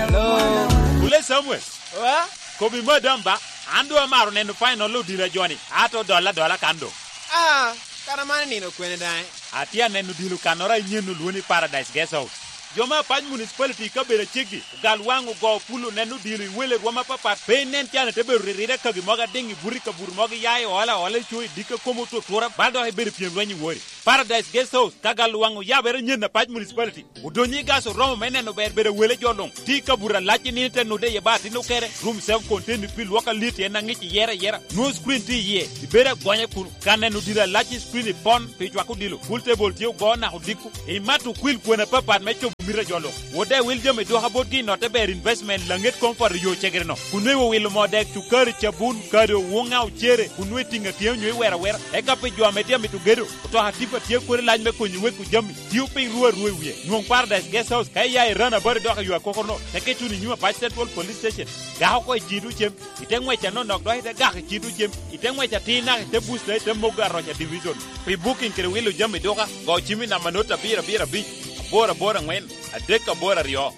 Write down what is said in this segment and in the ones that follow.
Hello. Ule Samuel. What? Kobi Madamba. Ando amaro neno final lo dira Johnny. Ato $1 kando. Karamani nino kwene dai. Atia neno dilu kanora nyenu luoni Paradise Guest House. Joma Pany municipality ka bere chigi gal wangu go pulu nenu dili wele roma papa pe nen tiane te bere rire ka gi moga dengi burika bur moga yae wala chui dika komo to tora baldo he bere piem ranyi wori Paradise Guest House ka gal wangu ya bere nyen na Pany municipality udonyi gaso romo meneno bere wele jolong tika bura lachi ni te no de yebati no kere room 7 contain pil waka liti na ngichi yera no screen ti ye bere gonya kun kanenu dila lachi screen pon pe jwa ku dilu full table ti go na hudiku e matu kwil kwena papa mecho mira jolo wode William do haboti not a bear investment langet comfort yo chegerno kunwe will modek to carry chabun kado wonga chere kunwe tinga tienyo wera e ka pe jo metia mitugero to hatipa tie kore lany me konyu ku jami tiu pe ruwe wie nyong Paradise Guest House kai ya rana bar do ka yo kokono teketu ni nyuma Patch Central Police Station ga ko jidu chem itengwe cha no nok do ite ga jidu chem itengwe cha tina te booster te mogaro cha division pe booking kere will jami do ka go chimi na manota bira bi bora ngwen adeka bora rio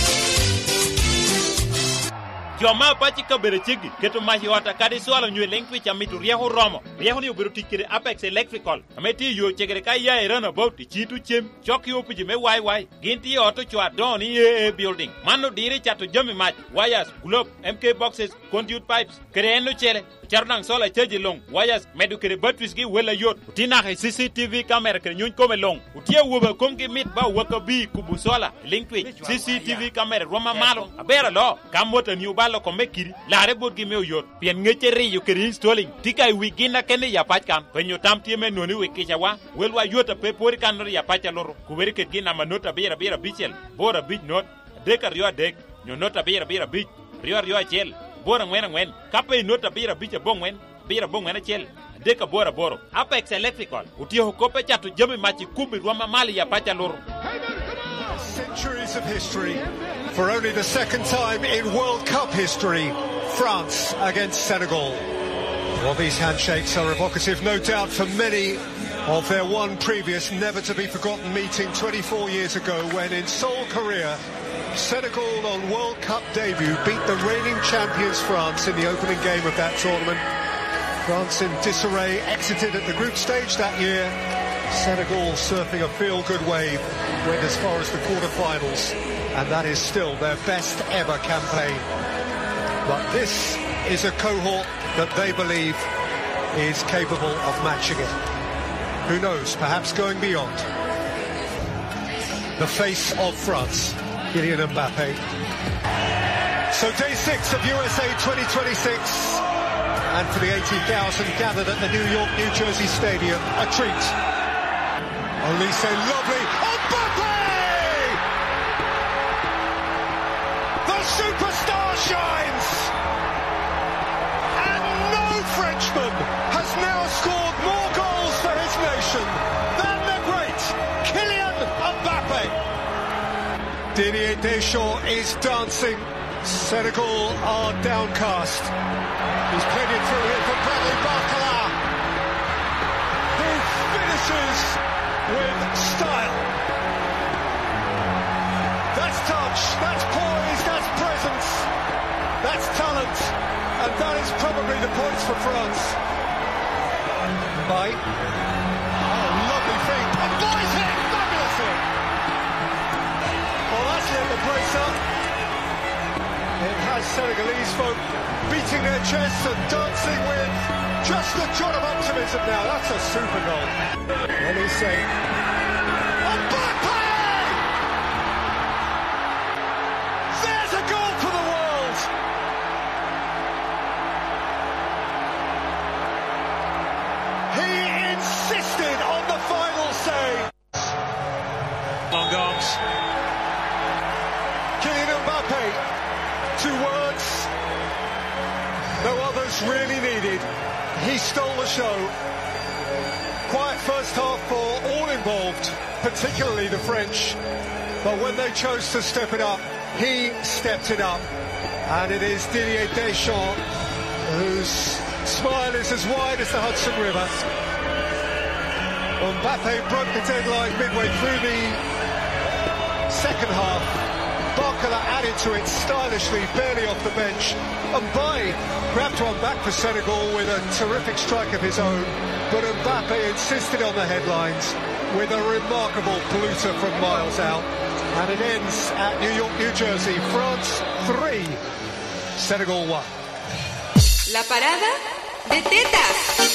Joma Pachi ka bere chigi keto mahi wata kadi swalo nywe lengwi cha mitu rieho romo rieho ni ubiru tikire Apex Electrical ameti yo chegere kai ya erana about chitu chem choki opiji me wai ginti oto chwa don EAA building mano dire chato jami match wires globe MK boxes conduit pipes kreeno chere charnang sola cheji long wires medu kere batwis gi wela yot utina ha CCTV camera kere nyun kome long utie woba komgi mit ba waka bi kubu sola linkwi CCTV camera roma malo abera lo kamota ni ubalo komekiri lare bodgi me yot pien ngecheri yo kere installing tika wigina kene ya pachkan penyo tamtie me noni wikichawa welwa yota pe pori kanori ya pacha loro kuberi ketgina manota bera bichel bora bich not deka rio dek nyonota bera bich rio chel bora ngwen kape nota bira bicha bongwen chel deka boro Apex Electrical utio kope chatu jami machi kubi roma mali ya pacha loro. Centuries of history for only the second time in World Cup history, France against Senegal. Well, these handshakes are evocative, no doubt, for many of their one previous never-to-be-forgotten meeting 24 years ago when in Seoul, Korea, Senegal on World Cup debut beat the reigning champions France in the opening game of that tournament. France in disarray exited at the group stage that year. Senegal surfing a feel-good wave went as far as the quarter-finals, and that is still their best ever campaign. But this is a cohort that they believe is capable of matching it. Who knows, perhaps going beyond. The face of France, Kylian Mbappe. So day 6 of USA 2026, and for the 80,000 gathered at the New York, New Jersey Stadium, a treat. Olise, lovely, Mbappe! The superstar shines! And no Frenchman has now scored more goals for his nation than the great Kylian Mbappe. Didier Deschamps is dancing. Senegal are downcast. He's played it through here for Bradley Barcola, who finishes with style. That's touch, that's poise, that's presence, that's talent, and that is probably the points for France. Mbappe. Oh, lovely feet. And Mbappé's hit! Fabulous hit! Well, that's lit the place up. It has Senegalese folk beating their chests and dancing with just a jot of optimism now. That's a super goal. Olise. Mbappe! There's a goal for the world! He insisted on the final say. Long arms. Kylian Mbappe. 2 words. No others really needed. He stole the show. Quiet first half for all involved, particularly the French. But when they chose to step it up, he stepped it up. And it is Didier Deschamps, whose smile is as wide as the Hudson River. Mbappe broke the deadline midway through the second half. Coquelin added to it stylishly, barely off the bench. Mbaye grabbed one back for Senegal with a terrific strike of his own, but Mbappe insisted on the headlines with a remarkable bluter from miles out. And it ends at New York, New Jersey. France 3, Senegal 1. La parada de tetas.